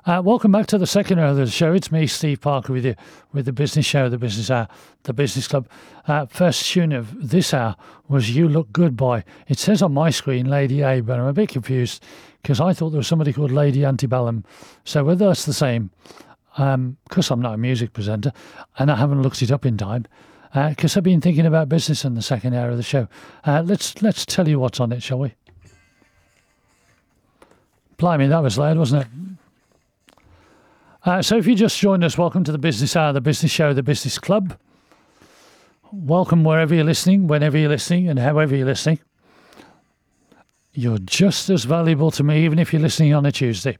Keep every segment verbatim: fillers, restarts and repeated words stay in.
Uh, welcome back to the second hour of the show. It's me, Steve Parker, with you with the Business Show, the Business Hour, the Business Club. Uh, first tune of this hour was You Look Good by, it says on my screen, Lady A, but I'm a bit confused because I thought there was somebody called Lady Antebellum. So whether that's the same, because um, I'm not a music presenter and I haven't looked it up in time, because uh, I've been thinking about business in the second hour of the show. Uh, let's let's tell you what's on it, shall we? Blimey, that was loud, wasn't it? Uh, so if you just joined us, welcome to the Business Hour, the Business Show, the Business Club. Welcome wherever you're listening, whenever you're listening, and however you're listening. You're just as valuable to me, even if you're listening on a Tuesday.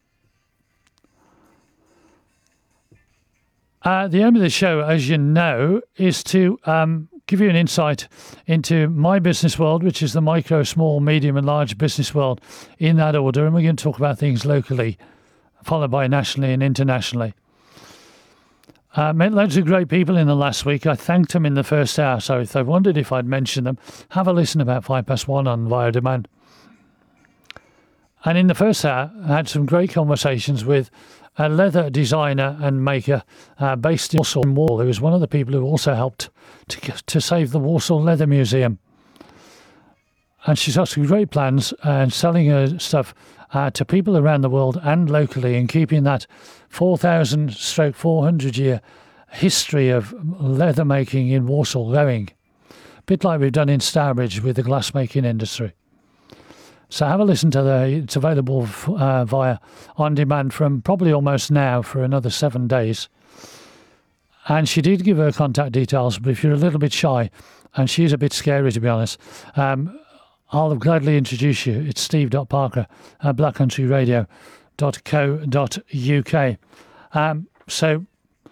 Uh, the aim of the show, as you know, is to um, give you an insight into my business world, which is the micro, small, medium, and large business world in that order. And we're going to talk about things locally, followed by nationally and internationally. Uh, met loads of great people in the last week. I thanked them in the first hour, so if they wondered if I'd mention them, have a listen about five past one on Via Demand. And in the first hour, I had some great conversations with a leather designer and maker uh, based in Warsaw, Wall, who was one of the people who also helped to, to save the Warsaw Leather Museum. And she's got some great plans and selling her stuff uh, to people around the world and locally, and keeping that four thousand stroke four hundred year history of leather making in Warsaw going. A bit like we've done in Stourbridge with the glassmaking industry. So have a listen to the, it's available uh, via on demand from probably almost now for another seven days. And she did give her contact details, but if you're a little bit shy, and she's a bit scary to be honest, um, I'll gladly introduce you. It's steve.parker at black country radio dot co dot uk. Um, so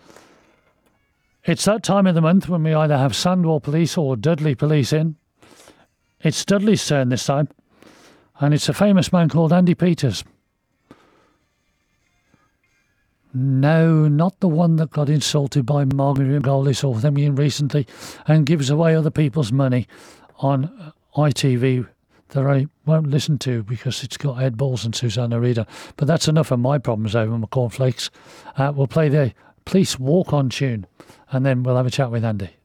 it's that time of the month when we either have Sandwell Police or Dudley Police in. It's Dudley's turn this time, and it's a famous man called Andy Peters. No, not the one that got insulted by Margaret Goldis or Themian recently and gives away other people's money on I T V that I won't listen to because it's got Ed Balls and Susanna Reader. But that's enough of my problems over my cornflakes. Uh, we'll play the Police Walk On tune and then we'll have a chat with Andy.